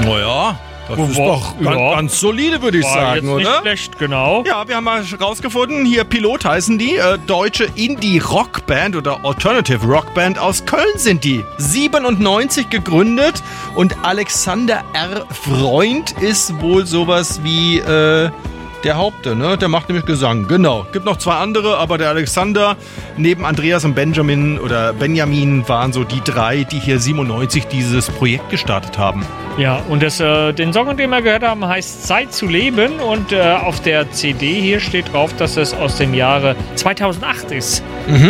Naja, das ist doch ganz solide, würde ich sagen, jetzt oder? Nicht schlecht, genau. Ja, wir haben mal rausgefunden, hier Pilot heißen die, deutsche Indie-Rockband oder Alternative Rockband aus Köln sind die. 97 gegründet und Alexander R. Freund ist wohl sowas wie der Haupte, ne? Der macht nämlich Gesang, genau. Gibt noch 2 andere, aber der Alexander neben Andreas und Benjamin waren so die 3, die hier 97 dieses Projekt gestartet haben. Ja, und den Song, den wir gehört haben, heißt Zeit zu leben und auf der CD hier steht drauf, dass es aus dem Jahre 2008 ist.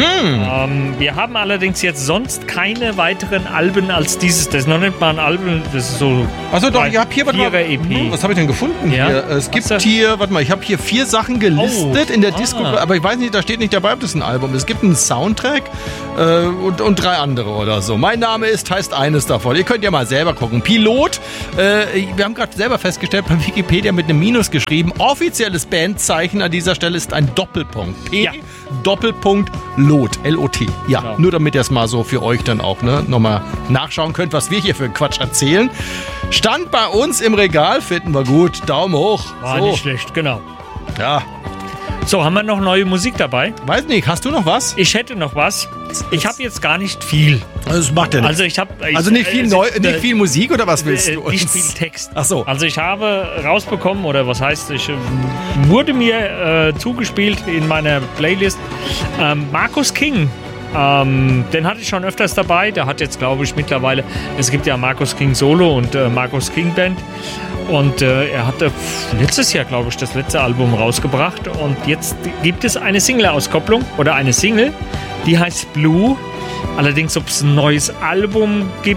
Wir haben allerdings jetzt sonst keine weiteren Alben als dieses. Das ist noch nicht mal ein Album, das ist so. Achso, doch, ich habe hier EP. Was habe ich denn gefunden ja? hier? Es gibt hier, warte mal, ich habe hier 4 Sachen gelistet in der Disco, aber ich weiß nicht, da steht nicht dabei, ob das ein Album ist. Es gibt einen Soundtrack und 3 andere oder so. Mein Name heißt eines davon. Ihr könnt ja mal selber gucken. Pilot. Wir haben gerade selber festgestellt, bei Wikipedia mit einem Minus geschrieben. Offizielles Bandzeichen an dieser Stelle ist ein Doppelpunkt. P. Ja. Doppelpunkt Lot. L-O-T. Ja, genau. Nur damit ihr es mal so für euch dann auch nochmal nachschauen könnt, was wir hier für Quatsch erzählen. Stand bei uns im Regal, finden wir gut. Daumen hoch. War so. nicht schlecht, genau. Ja. So, haben wir noch neue Musik dabei? Weiß nicht, hast du noch was? Ich hätte noch was. Ich habe jetzt gar nicht viel. Das macht ja nichts. Also nicht viel Musik oder was willst du uns? Nicht viel Text. Ach so. Also ich habe rausbekommen, oder was heißt, wurde mir zugespielt in meiner Playlist, Marcus King. Den hatte ich schon öfters dabei. Der hat jetzt, glaube ich, mittlerweile, es gibt ja Marcus King Solo und Marcus King Band. Und er hatte letztes Jahr, glaube ich, das letzte Album rausgebracht. Und jetzt gibt es eine Single-Auskopplung oder eine Single, die heißt Blue. Allerdings, ob es ein neues Album gibt,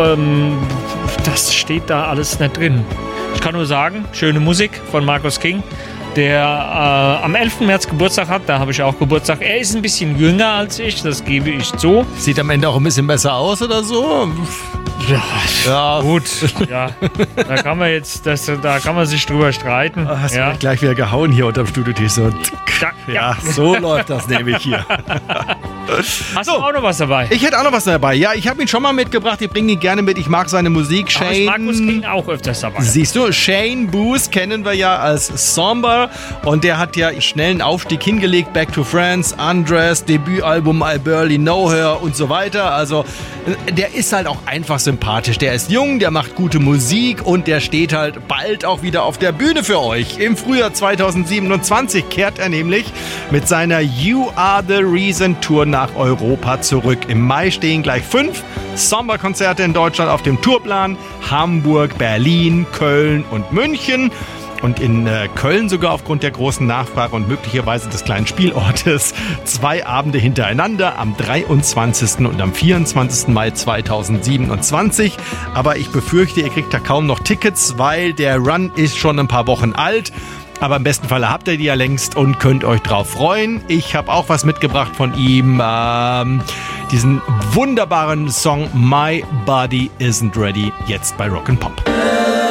das steht da alles nicht drin. Ich kann nur sagen, schöne Musik von Marcus King, der am 11. März Geburtstag hat. Da habe ich auch Geburtstag. Er ist ein bisschen jünger als ich, das gebe ich zu. Sieht am Ende auch ein bisschen besser aus oder so? Ja, gut. Ja, da kann man sich drüber streiten. Hast du gleich wieder gehauen hier unterm Studiotisch. So. Ja, so läuft das nämlich hier. Hast du auch noch was dabei? Ich hätte auch noch was dabei. Ja, ich habe ihn schon mal mitgebracht. Ich bringe ihn gerne mit. Ich mag seine Musik. Aber ich mag Marcus King auch öfters dabei. Siehst du, Shane Booth kennen wir ja als Somber. Und der hat ja schnellen Aufstieg hingelegt. Back to France, Undressed, Debütalbum I Barely Know Her und so weiter. Also der ist halt auch einfach sympathisch. Der ist jung, der macht gute Musik und der steht halt bald auch wieder auf der Bühne für euch. Im Frühjahr 2027 kehrt er nämlich mit seiner You Are The Reason Tour nach Europa zurück. Im Mai stehen gleich 5 Sommerkonzerte in Deutschland auf dem Tourplan. Hamburg, Berlin, Köln und München. Und in Köln sogar aufgrund der großen Nachfrage und möglicherweise des kleinen Spielortes 2 Abende hintereinander am 23. und am 24. Mai 2027. Aber ich befürchte, ihr kriegt da kaum noch Tickets, weil der Run ist schon ein paar Wochen alt. Aber im besten Falle habt ihr die ja längst und könnt euch drauf freuen. Ich habe auch was mitgebracht von ihm. Diesen wunderbaren Song My Body Isn't Ready, jetzt bei Rock'n'Pop.